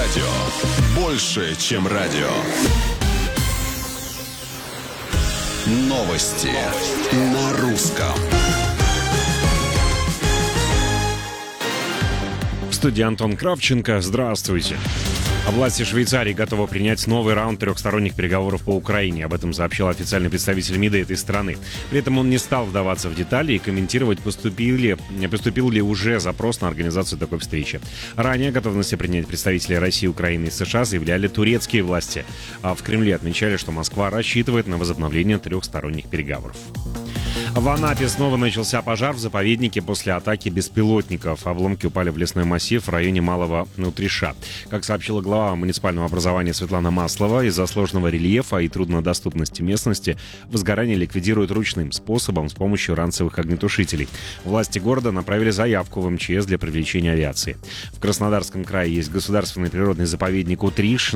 радио. Больше, чем радио. Новости на русском. В студии Антон Кравченко. Здравствуйте. Власти Швейцарии готовы принять новый раунд трехсторонних переговоров по Украине. Об этом сообщил официальный представитель МИДа этой страны. При этом он не стал вдаваться в детали и комментировать, поступил ли уже запрос на организацию такой встречи. Ранее о готовности принять представителей России, Украины и США заявляли турецкие власти. А в Кремле отмечали, что Москва рассчитывает на возобновление трехсторонних переговоров. В Анапе снова начался пожар в заповеднике после атаки беспилотников. Обломки упали в лесной массив в районе Малого Нутриша. Как сообщила глава муниципального образования Светлана Маслова, из-за сложного рельефа и труднодоступности местности возгорание ликвидируют ручным способом с помощью ранцевых огнетушителей. Власти города направили заявку в МЧС для привлечения авиации. В Краснодарском крае есть государственный природный заповедник Утриш.